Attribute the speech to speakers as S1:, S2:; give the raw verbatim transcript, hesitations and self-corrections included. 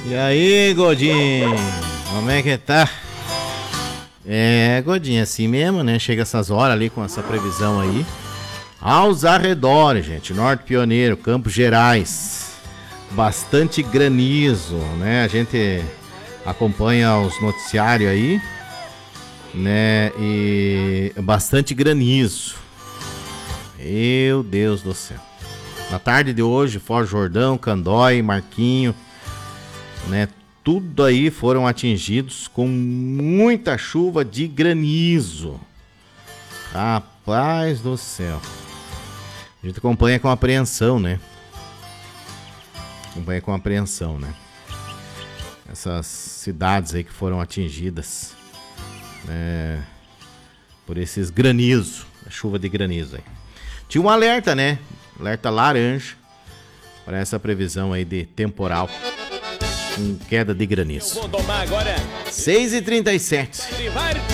S1: E aí, Godinho? Como é que tá? É, Godinho, assim mesmo, né? Chega essas horas ali com essa previsão aí. Aos arredores, gente. Norte Pioneiro, Campos Gerais. Bastante granizo, né? A gente acompanha os noticiários aí, né? E bastante granizo. Meu Deus do céu. Na tarde de hoje, Foz do Jordão, Candói, Marquinho, né? Tudo aí foram atingidos com muita chuva de granizo. Rapaz do céu. A gente acompanha com apreensão, né? Acompanha com apreensão, né? Essas cidades aí que foram atingidas, né, por esses granizos, a chuva de granizo aí. Tinha um alerta, né? Alerta laranja para essa previsão aí de temporal com queda de granizo. seis e trinta e sete.